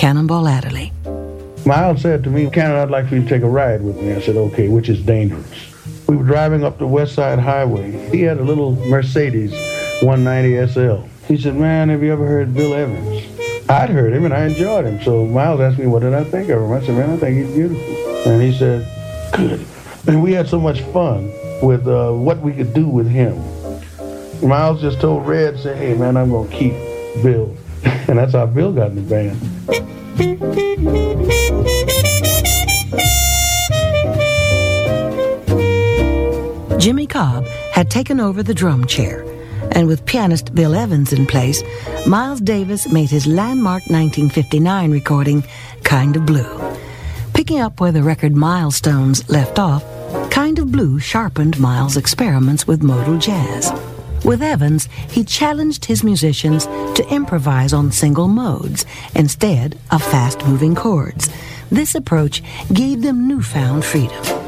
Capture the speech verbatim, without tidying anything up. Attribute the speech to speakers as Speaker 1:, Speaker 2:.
Speaker 1: Cannonball Adderley.
Speaker 2: Miles said to me, "Cannon, I'd like for you to take a ride with me." I said, "Okay," which is dangerous. We were driving up the West Side Highway. He had a little Mercedes one ninety S L. He said, "Man, have you ever heard Bill Evans?" I'd heard him and I enjoyed him. So Miles asked me, what did I think of him? I said, "Man, I think he's beautiful." And he said, "Good." And we had so much fun with uh, what we could do with him. Miles just told Red, said, "Hey, man, I'm going to keep Bill." And that's how Bill got in the band.
Speaker 1: Jimmy Cobb had taken over the drum chair, and with pianist Bill Evans in place, Miles Davis made his landmark nineteen fifty-nine recording, Kind of Blue. Picking up where the record Milestones left off, Kind of Blue sharpened Miles' experiments with modal jazz. With Evans, he challenged his musicians to improvise on single modes instead of fast-moving chords. This approach gave them newfound freedom.